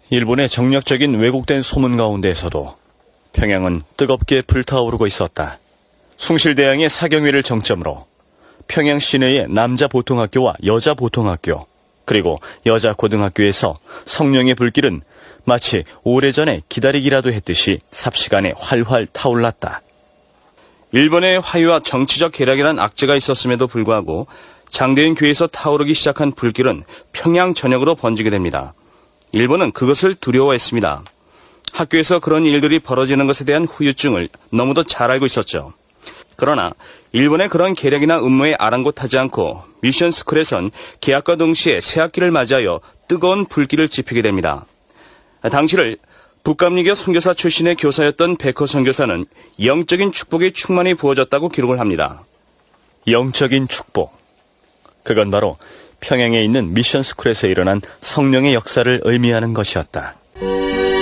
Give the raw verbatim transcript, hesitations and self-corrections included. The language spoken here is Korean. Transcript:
일본의 정략적인 왜곡된 소문 가운데에서도 평양은 뜨겁게 불타오르고 있었다. 숭실대왕의 사경위를 정점으로 평양 시내의 남자 보통학교와 여자 보통학교, 그리고 여자 고등학교에서 성령의 불길은 마치 오래전에 기다리기라도 했듯이 삽시간에 활활 타올랐다. 일본의 화유와 정치적 계략이란 악재가 있었음에도 불구하고 장대인 교회에서 타오르기 시작한 불길은 평양 전역으로 번지게 됩니다. 일본은 그것을 두려워했습니다. 학교에서 그런 일들이 벌어지는 것에 대한 후유증을 너무도 잘 알고 있었죠. 그러나 일본의 그런 계략이나 음모에 아랑곳하지 않고 미션 스쿨에선 개학과 동시에 새학기를 맞이하여 뜨거운 불길을 지피게 됩니다. 당시를 북감리교 선교사 출신의 교사였던 백호 선교사는 영적인 축복이 충만히 부어졌다고 기록을 합니다. 영적인 축복. 그건 바로 평양에 있는 미션 스쿨에서 일어난 성령의 역사를 의미하는 것이었다.